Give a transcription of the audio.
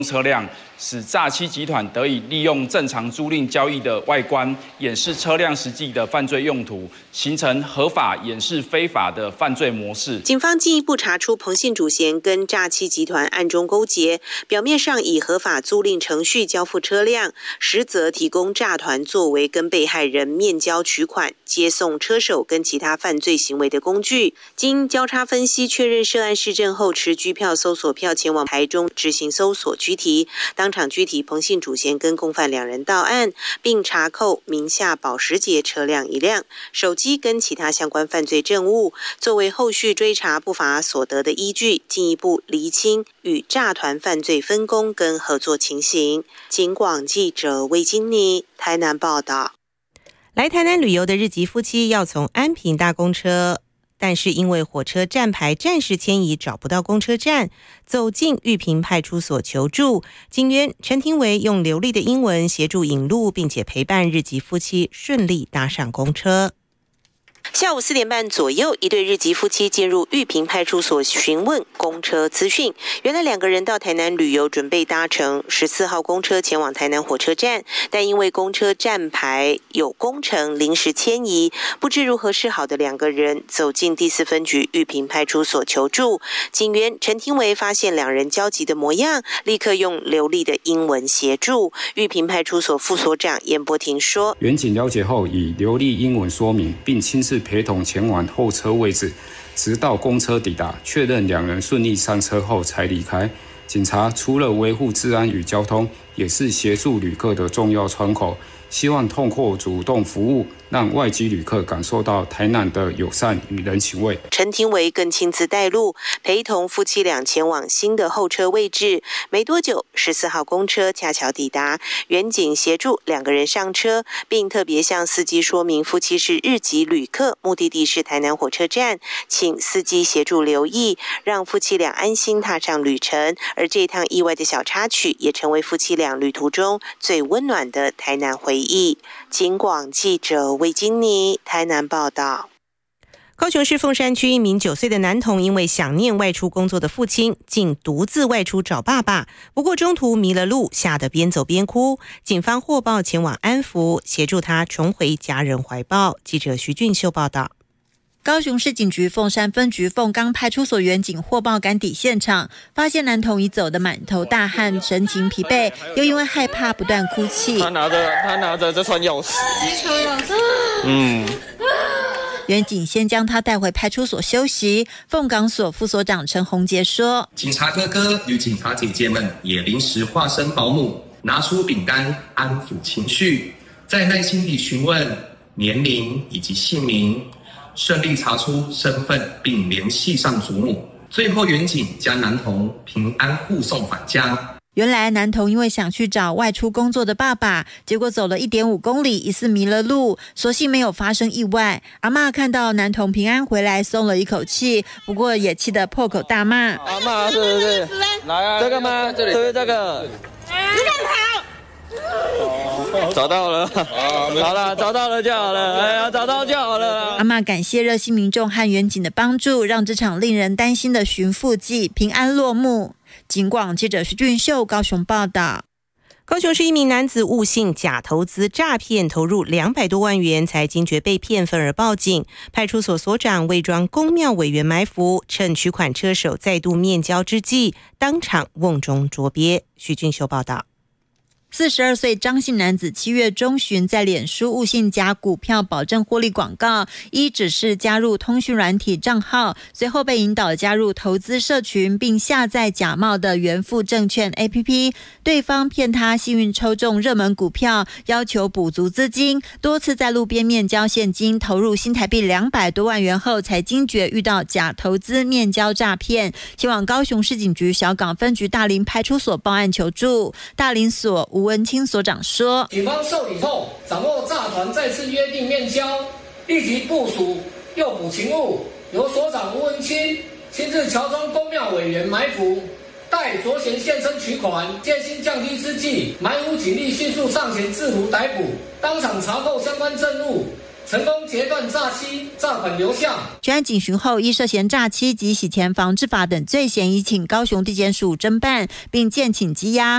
车辆，使诈欺集团得以利用正常租赁交易的外观，掩饰车辆实际的犯罪用途，形成合法掩饰非法的犯罪模式。 警方进一步查出彭姓主嫌跟诈欺集团暗中勾结，表面上以合法租赁程序交付车辆，实则提供诈团作为跟被害人面交取款、接送车手跟其他犯罪行为的工具。经交叉分析确认涉案事证后，持拘票搜索票前往台中执行搜索拘提，当场拘提彭姓主嫌跟共犯2人到案，并查扣名下保时捷车辆1辆、手机跟其他相关犯罪证物，作为后续追查不法所得的依据，进一步厘清与诈团犯罪分工跟合作情形。警广记者魏金妮台南报道。 来台南旅游的日籍夫妻要从安平搭公车，但是因为火车站牌暂时迁移，找不到公车站，走进玉屏派出所求助。警员陈廷维用流利的英文协助引路，并且陪伴日籍夫妻顺利搭上公车。 下午4点半左右，一对日籍夫妻进入玉屏派出所询问公车资讯。原来2个人到台南旅游，准备搭乘14号公车前往台南火车站，但因为公车站牌有工程临时迁移，不知如何是好的2个人走进第4分局玉屏派出所求助。警员陈廷维发现2人焦急的模样，立刻用流利的英文协助。玉屏派出所副所长严伯廷说， 员警了解后以流利英文说明，并亲自陪同前往候车位置，直到公车抵达，确认2人顺利上车后才离开。警察除了维护治安与交通，也是协助旅客的重要窗口，希望透过主动服务，让外籍旅客感受到台南的友善与人情味。 陈廷维更亲自带路，陪同夫妻俩前往新的候车位置。没多久，14号公车恰巧抵达，员警协助2个人上车，并特别向司机说明夫妻是日籍旅客，目的地是台南火车站，请司机协助留意，让夫妻俩安心踏上旅程。而这趟意外的小插曲，也成为夫妻俩旅途中最温暖的台南回忆。警广记者魏金妮台南报道。 高雄市凤山区一名9岁的男童因为想念外出工作的父亲，竟独自外出找爸爸，不过中途迷了路，吓得边走边哭。警方获报前往安抚，协助他重回家人怀抱。记者徐俊秀报道。 高雄市警局凤山分局凤冈派出所员警获报赶抵现场，发现男童已走得满头大汗，神情疲惫，又因为害怕不断哭泣。 他拿着这串钥匙， 员警先将他带回派出所休息。凤冈所副所长陈宏杰说， 警察哥哥与警察姐姐们也临时化身保姆，拿出饼干安抚情绪，再耐心地询问年龄以及姓名，顺利查出身份并联系上祖母，最后员警将男童平安护送返家。 原来男童因为想去找外出工作的爸爸，结果走了1.5公里，疑似迷了路，所幸没有发生意外。阿嬷看到男童平安回来，松了一口气，不过也气得破口大骂。 阿嬷是来啊，这个吗？这里是这个。你敢跑？找到了，好了，找到了就好了，哎呀，找到就好了。 阿嬷感谢热心民众和员警的帮助，让这场令人担心的寻父记平安落幕。警广记者徐俊秀高雄报道。 高雄市一名男子误信假投资诈骗，投入200多万元，才惊觉被骗，愤而报警。派出所所长伪装公庙委员埋伏，趁取款车手再度面交之际，当场瓮中捉鳖。徐俊秀报道。 42岁张姓男子7月中旬在脸书误信假股票保证获利广告，依指示加入通讯软体账号，随后被引导加入投资社群，并下载假冒的元富证券 APP， 对方骗他幸运抽中热门股票，要求补足资金，多次在路边面交现金，投入新台币200多万元后，才惊觉遇到假投资面交诈骗，前往高雄市警局小港分局大林派出所报案求助。大林所吴文清所长说， 警方受理后掌握诈团再次约定面交，立即部署诱捕勤务，由所长吴文清亲自乔装公庙委员埋伏，待着嫌现身取款，戒心降低之际，埋伏警力迅速上前制服逮捕，当场查扣相关证物，成功截断诈欺、诈款流向。 全案警询后，依涉嫌诈欺及洗钱防治法等罪嫌，已请高雄地检署侦办，并建请羁押。